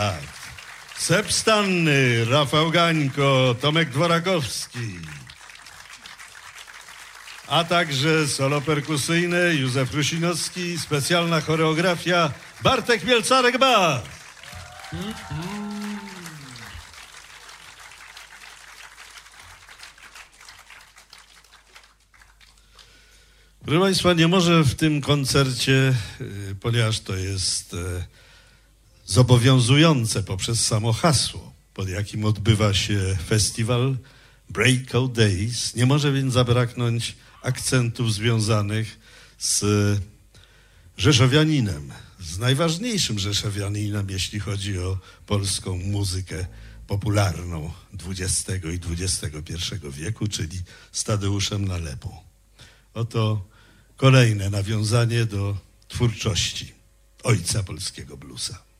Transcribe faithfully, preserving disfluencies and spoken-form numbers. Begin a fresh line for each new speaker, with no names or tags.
Tak. Seb Stanny, Rafał Gańko, Tomek Dworakowski. A także solo perkusyjne Józef Rusinowski, specjalna choreografia Bartek Mielcarek-Bas. Proszę Państwa, nie może w tym koncercie, ponieważ to jest zobowiązujące poprzez samo hasło, pod jakim odbywa się festiwal Breakout Days, nie może więc zabraknąć akcentów związanych z rzeszowianinem, z najważniejszym rzeszowianinem, jeśli chodzi o polską muzykę popularną dwudziestego i dwudziestego pierwszego wieku, czyli z Tadeuszem Nalepą. Oto kolejne nawiązanie do twórczości ojca polskiego bluesa.